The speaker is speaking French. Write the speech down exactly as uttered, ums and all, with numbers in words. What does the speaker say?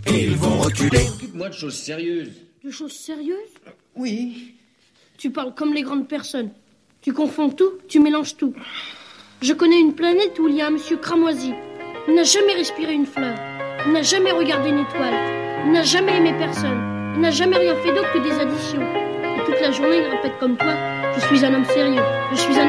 ils vont reculer. Occupe-moi de choses sérieuses. De choses sérieuses? Oui. Tu parles comme les grandes personnes. Tu confonds tout, tu mélanges tout. Je connais une planète où il y a un monsieur cramoisi. Il n'a jamais respiré une fleur. Il n'a jamais regardé une étoile. Il n'a jamais aimé personne. Il n'a jamais rien fait d'autre que des additions. Et toute la journée, il répète comme toi, je suis un homme sérieux. Je suis un